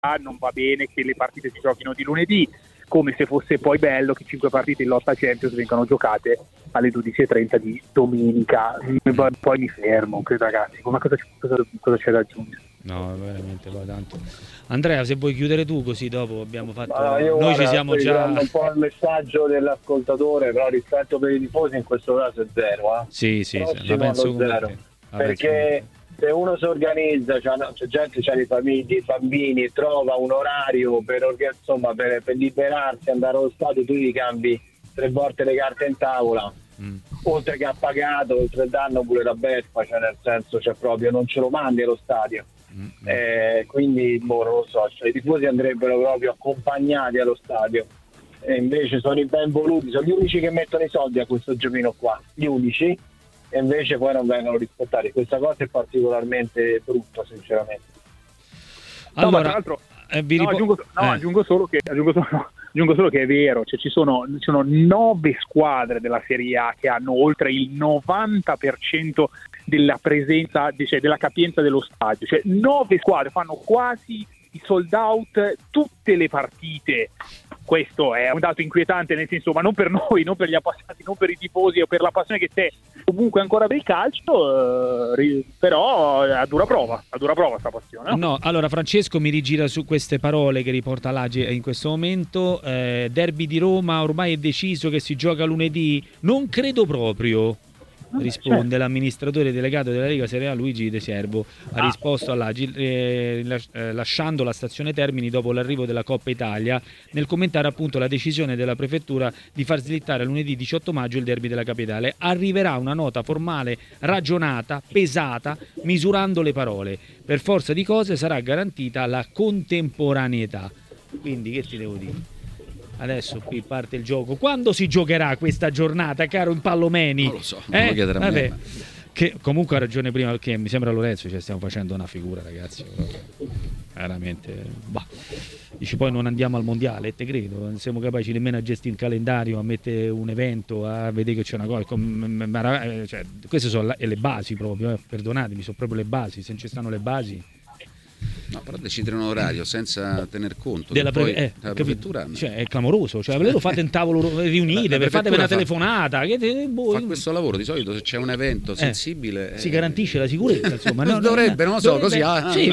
non va bene che le partite si giochino di lunedì, come se fosse poi bello che 5 partite in lotta Champions vengano giocate alle 12:30 di domenica. Poi mi fermo, ragazzi, ma cosa c'è da aggiungere? No, veramente va tanto. Andrea, se vuoi chiudere tu, così dopo abbiamo fatto. Noi ci siamo già. un po' il messaggio dell'ascoltatore, però rispetto per i tifosi in questo caso è zero. Sì, la penso come zero. te. Perché se uno si organizza, c'è gente, c'ha le famiglie, i bambini, trova un orario per liberarsi, andare allo stadio, tu gli cambi 3 volte le carte in tavola. Oltre che ha pagato, oltre il danno pure la beffa, cioè nel senso proprio non ce lo mandi allo stadio. Quindi non lo so, i tifosi andrebbero proprio accompagnati allo stadio, e invece sono i ben voluti, sono gli unici che mettono i soldi a questo giochino qua, gli unici, e invece poi non vengono rispettati. Questa cosa è particolarmente brutta, sinceramente. Allora, tra l'altro, aggiungo solo che è vero, cioè ci sono 9 squadre della Serie A che hanno oltre il 90% della presenza, cioè della capienza dello stadio, cioè 9 squadre fanno quasi i sold out tutte le partite. Questo è un dato inquietante, nel senso, ma non per noi, non per gli appassionati, non per i tifosi o per la passione che c'è comunque ancora per il calcio, però a dura prova sta passione. No, allora Francesco mi rigira su queste parole che riporta l'Agi in questo momento. Derby di Roma, ormai è deciso che si gioca lunedì? Non credo proprio. Risponde l'amministratore delegato della Lega Serie A Luigi De Servo. Ha risposto all'Agi lasciando la stazione Termini dopo l'arrivo della Coppa Italia, nel commentare appunto la decisione della prefettura di far slittare a lunedì 18 maggio il derby della capitale. Arriverà una nota formale ragionata, pesata, misurando le parole. Per forza di cose sarà garantita la contemporaneità. Quindi che ti devo dire? Adesso qui parte il gioco. Quando si giocherà questa giornata, caro Impallomeni? Non lo so, non lo chiederà a me. Che comunque ha ragione prima, perché mi sembra Lorenzo ci stiamo facendo una figura, ragazzi. Veramente. Dici poi non andiamo al mondiale, te credo. Non siamo capaci nemmeno a gestire il calendario, a mettere un evento, a vedere che c'è una cosa. Cioè, queste sono le basi proprio, perdonatemi, sono proprio le basi. Se non ci stanno le basi. No, però decidere un orario senza tener conto della la prefettura, cioè, è clamoroso, cioè lo fate in tavolo riunite, fatevi una telefonata fa questo lavoro. Di solito se c'è un evento sensibile si garantisce la sicurezza, insomma. Dovrebbe, non lo so, così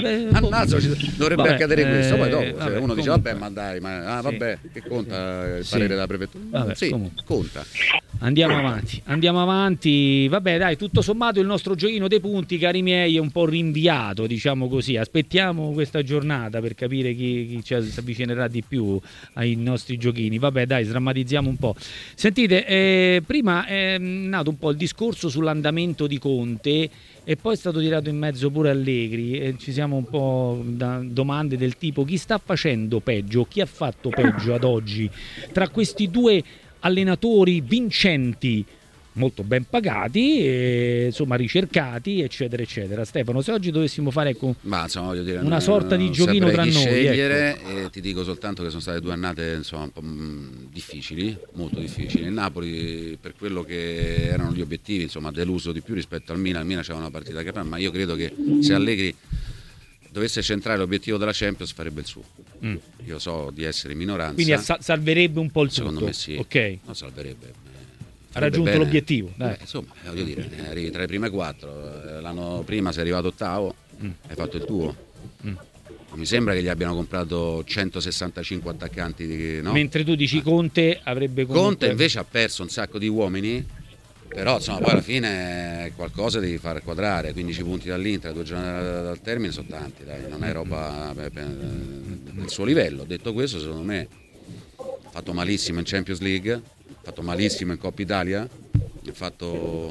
dovrebbe accadere questo. Poi dopo uno comunque. dice vabbè, ma dai, vabbè, che conta il parere della prefettura? Conta. Andiamo avanti. Vabbè, dai, tutto sommato il nostro giochino dei punti, cari miei, è un po' rinviato, diciamo così. Aspettiamo questa giornata per capire chi ci avvicinerà di più ai nostri giochini. Vabbè, dai, sdrammatizziamo un po'. Sentite, prima è nato un po' il discorso sull'andamento di Conte e poi è stato tirato in mezzo pure Allegri, e ci siamo un po' da domande del tipo: chi sta facendo peggio, chi ha fatto peggio ad oggi tra questi due allenatori vincenti, molto ben pagati e, insomma, ricercati, eccetera eccetera. Stefano, se oggi dovessimo fare voglio dire, una sorta di giochino tra noi, scegliere, ti dico soltanto che sono state 2 annate, insomma, un po' difficili, molto difficili. Il Napoli, per quello che erano gli obiettivi, insomma, ha deluso di più rispetto al Milan. Il Milan c'era una partita che ma io credo che se Allegri dovesse centrare l'obiettivo della Champions farebbe il suo. Io so di essere in minoranza, quindi salverebbe un po' il secondo tutto. me sì, ok, non salverebbe. Ha raggiunto l'obiettivo, dai. Insomma, voglio dire, arrivi tra le prime 4. L'anno prima sei arrivato ottavo, hai fatto il tuo. Non mi sembra che gli abbiano comprato 165 attaccanti, no? Mentre tu dici Conte avrebbe Conte invece ha perso un sacco di uomini, però insomma poi alla fine qualcosa devi far quadrare. 15 punti dall'Inter, 2 giornate dal termine sono tanti, dai, non è roba del suo livello. Detto questo, secondo me ha fatto malissimo in Champions League, ha fatto malissimo in Coppa Italia, ha fatto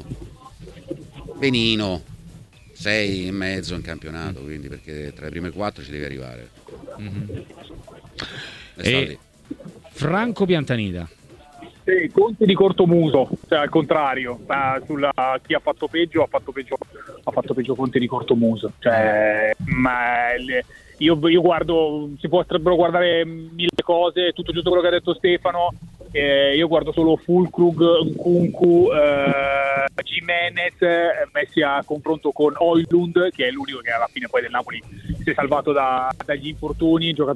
benino 6,5 in campionato, quindi perché tra le prime 4 ci devi arrivare. E Franco Piantanida. Sì, Conte di cortomuso, cioè al contrario, sulla chi ha fatto peggio Conte di cortomuso, cioè, io guardo, si potrebbero guardare mille cose, tutto giusto quello che ha detto Stefano, io guardo solo Fulkrug, Nkunku, Gimenez messi a confronto con Højlund, che è l'unico che alla fine poi del Napoli si è salvato dagli infortuni,